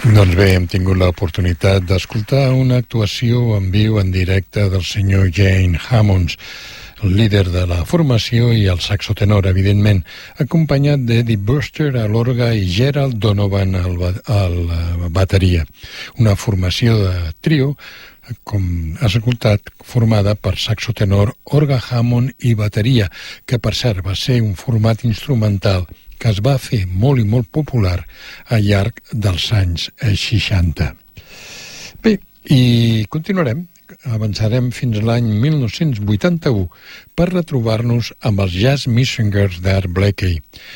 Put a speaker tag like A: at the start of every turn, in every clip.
A: Doncs bé, hem tingut l'oportunitat d'escoltar una actuació en viu, en directe, del senyor Gene Hammonds, el líder de la formació i el saxotenor, evidentment, acompanyat d'Eddie Buster a l'orgue i Gerald Donovan a la bateria. Una formació de trio, com has escoltat, formada per saxotenor, orgue Hammond i bateria, que per cert va ser un format instrumental que es va fer molt i molt popular al llarg dels anys 60. Bé, i continuarem, avançarem fins l'any 1981 per retrobar-nos amb els Jazz Messengers d'Art Blakey,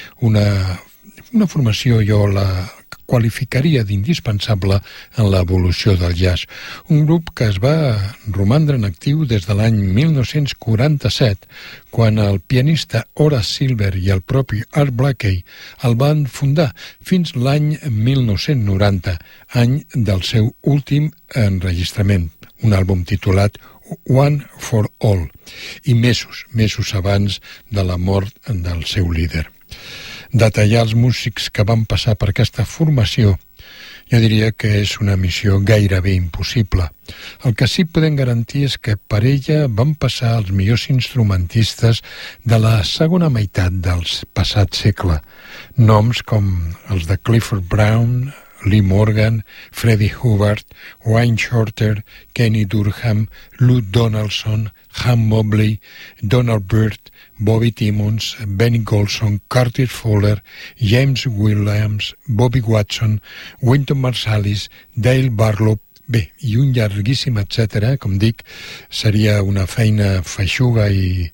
A: una formació jo la qualificaria d'indispensable en l'evolució del jazz. Un grup que es va romandre en actiu des de l'any 1947, quan el pianista Horace Silver i el propi Art Blakey el van fundar fins l'any 1990, any del seu últim enregistrament, un àlbum titulat One for All, i mesos abans de la mort del seu líder. Detallar els músics que van passar per aquesta formació, jo diria que és una missió gairebé impossible. El que sí podem garantir és que per ella van passar els millors instrumentistes de la segona meitat del passat segle. Noms com els de Clifford Brown, Lee Morgan, Freddie Hubbard, Wayne Shorter, Kenny Durham, Lou Donaldson, Ham Mobley, Donald Byrd, Bobby Timmons, Benny Golson, Curtis Fuller, James Williams, Bobby Watson, Wynton Marsalis, Dale Barlow, bé, i un llarguíssim etcètera, com dic, seria una feina feixuga i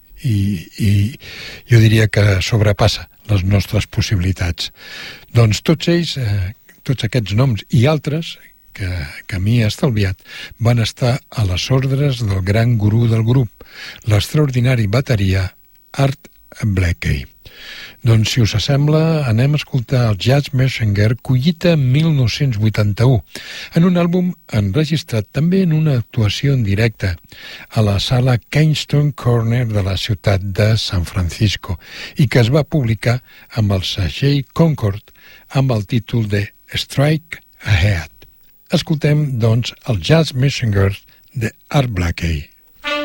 A: jo diria que sobrepassa les nostres possibilitats. Doncs tots ells, tots aquests noms i altres que m'hi he estalviat, van estar a les ordres del gran gurú del grup, l'extraordinari bateria Art Blakey. Doncs, si us sembla, anem a escoltar el Jazz Messenger Collita 1981, en un àlbum enregistrat també en una actuació en directe a la sala Keystone Corner de la ciutat de San Francisco i que es va publicar amb el segell Concord amb el títol de Strike Ahead. Escoltem, doncs, el Jazz Messenger de Art Blakey.